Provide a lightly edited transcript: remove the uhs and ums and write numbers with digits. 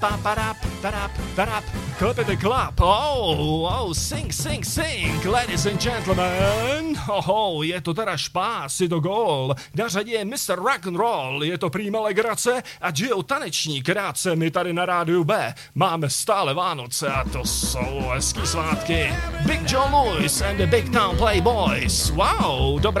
Paparap, tarap, tarap, klepete klap. Oh, sing, ladies and gentlemen. Je to teda špás, je to gól. Na řadě je Mr. Rock'n'Roll, je to prýma legrace a Gio Tanečník. Krátce my tady na rádiu B máme stále Vánoce a to jsou hezký svátky. Big Joe Louis and the Big Town Playboys. Wow, dobré